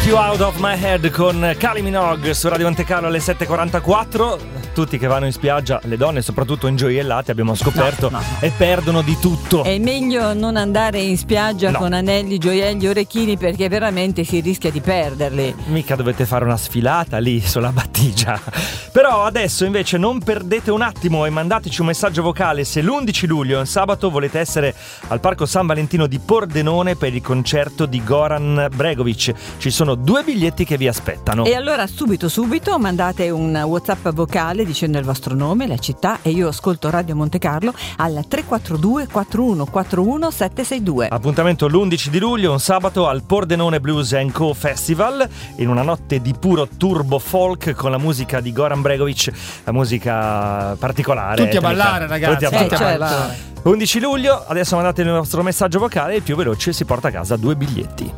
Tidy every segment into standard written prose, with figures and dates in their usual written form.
You Out of My Head con Kylie Minogue su Radio Monte Carlo alle 7.44. Tutti che vanno in spiaggia, le donne soprattutto ingioiellate, abbiamo scoperto, e perdono di tutto. È meglio non andare in spiaggia con anelli, gioielli, orecchini, perché veramente si rischia di perderli. Mica dovete fare una sfilata lì sulla battigia. Però adesso invece non perdete un attimo e mandateci un messaggio vocale se l'11 luglio, un sabato, volete essere al Parco San Valentino di Pordenone per il concerto di Goran Bregovic. Ci sono 2 biglietti che vi aspettano. E allora subito mandate un WhatsApp vocale dicendo il vostro nome, la città, e io ascolto Radio Monte Carlo al 342 4141 762. Appuntamento l'11 di luglio, un sabato, al Pordenone Blues & Co Festival, in una notte di puro turbo folk con la musica di Goran Bregovic, la musica particolare. Tutti a ballare, ragazzi, tutti a ballare. 11 luglio, adesso mandate il vostro messaggio vocale, il più veloce si porta a casa 2 biglietti.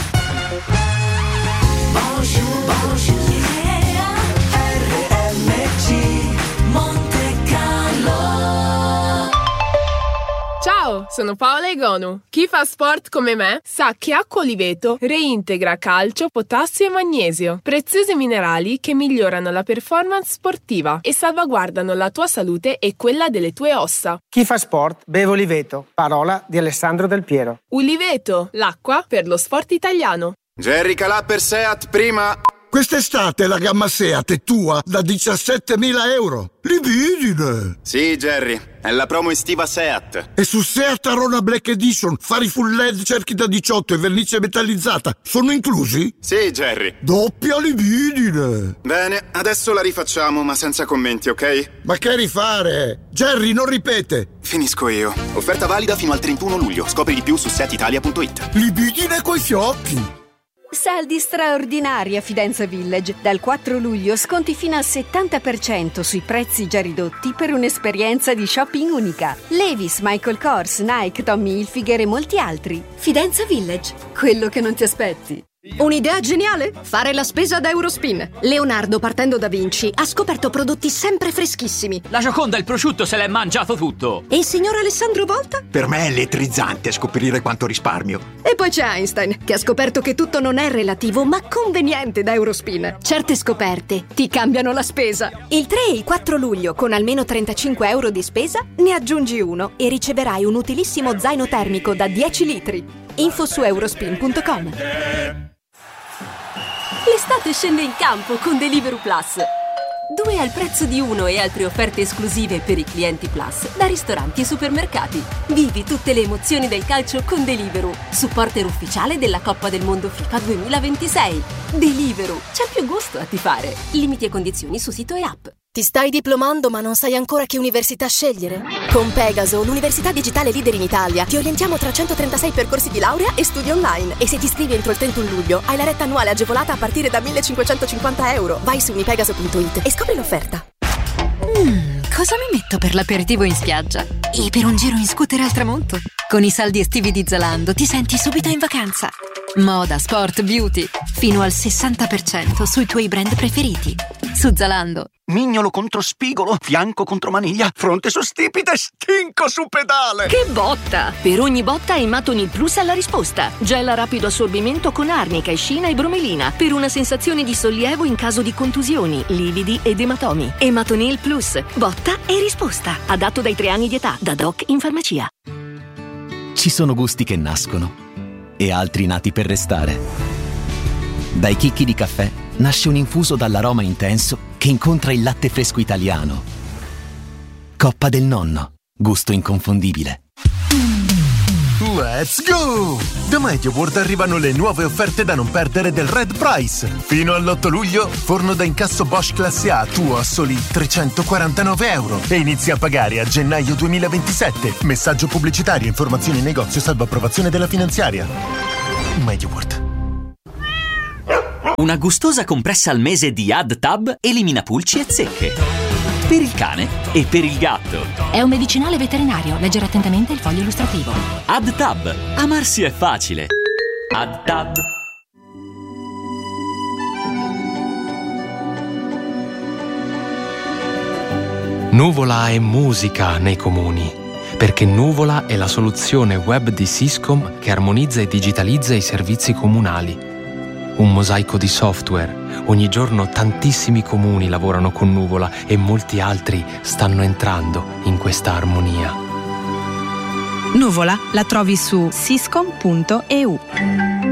Ciao, sono Paola Egonu. Chi fa sport come me sa che Acqua Oliveto reintegra calcio, potassio e magnesio, preziosi minerali che migliorano la performance sportiva e salvaguardano la tua salute e quella delle tue ossa. Chi fa sport beve Oliveto, parola di Alessandro Del Piero. Oliveto, l'acqua per lo sport italiano. Jerry Calà per Seat prima. Quest'estate la gamma Seat è tua da 17.000 euro. Libidine! Sì, Jerry, è la promo estiva Seat. E su Seat Arona Black Edition, fari full LED, cerchi da 18 e vernice metallizzata sono inclusi? Sì, Jerry. Doppia libidine! Bene, adesso la rifacciamo, ma senza commenti, ok? Ma che rifare? Jerry, non ripete! Finisco io. Offerta valida fino al 31 luglio. Scopri di più su seatitalia.it. Libidine coi fiocchi! Saldi straordinari a Fidenza Village. Dal 4 luglio sconti fino al 70% sui prezzi già ridotti per un'esperienza di shopping unica. Levi's, Michael Kors, Nike, Tommy Hilfiger e molti altri. Fidenza Village, quello che non ti aspetti. Un'idea geniale? Fare la spesa da Eurospin. Leonardo, partendo da Vinci, ha scoperto prodotti sempre freschissimi. La Gioconda, il prosciutto, se l'è mangiato tutto. E il signor Alessandro Volta? Per me è elettrizzante scoprire quanto risparmio. E poi c'è Einstein, che ha scoperto che tutto non è relativo, ma conveniente da Eurospin. Certe scoperte ti cambiano la spesa. Il 3 e il 4 luglio, con almeno 35 euro di spesa, ne aggiungi uno e riceverai un utilissimo zaino termico da 10 litri. Info su eurospin.com. L'estate scende in campo con Deliveroo Plus. 2 al prezzo di 1 e altre offerte esclusive per i clienti Plus da ristoranti e supermercati. Vivi tutte le emozioni del calcio con Deliveroo, supporter ufficiale della Coppa del Mondo FIFA 2026. Deliveroo, c'è più gusto a tifare. Limiti e condizioni su sito e app. Ti stai diplomando ma non sai ancora che università scegliere? Con Pegaso, l'università digitale leader in Italia, ti orientiamo tra 136 percorsi di laurea e studi online. E se ti iscrivi entro il 31 luglio, hai la retta annuale agevolata a partire da 1.550 euro. Vai su unipegaso.it e scopri l'offerta. Cosa mi metto per l'aperitivo in spiaggia? E per un giro in scooter al tramonto? Con i saldi estivi di Zalando ti senti subito in vacanza. Moda, sport, beauty, fino al 60% sui tuoi brand preferiti. Su Zalando. Mignolo contro spigolo, fianco contro maniglia, fronte su stipite, stinco su pedale. Che botta! Per ogni botta Ematonil Plus ha la risposta. Gel a rapido assorbimento con arnica, escina e bromelina per una sensazione di sollievo in caso di contusioni, lividi ed ematomi. Ematonil Plus, botta e risposta. Adatto dai 3 anni di età, da doc in farmacia. Ci sono gusti che nascono e altri nati per restare. Dai chicchi di caffè nasce un infuso dall'aroma intenso che incontra il latte fresco italiano. Coppa del Nonno, gusto inconfondibile. Let's go! Da MediaWorld arrivano le nuove offerte da non perdere del Red Price. Fino all'8 luglio, forno da incasso Bosch Classe A tuo a soli 349 euro e inizi a pagare a gennaio 2027. Messaggio pubblicitario, informazioni in negozio, salvo approvazione della finanziaria. MediaWorld. Una gustosa compressa al mese di AdTab elimina pulci e zecche. Per il cane e per il gatto. È un medicinale veterinario. Leggere attentamente il foglio illustrativo. AdTab. Amarsi è facile. AdTab. Nuvola è musica nei comuni, perché Nuvola è la soluzione web di Syscom che armonizza e digitalizza i servizi comunali. un mosaico di software. Ogni giorno tantissimi comuni lavorano con Nuvola e molti altri stanno entrando in questa armonia. Nuvola la trovi su siscom.eu.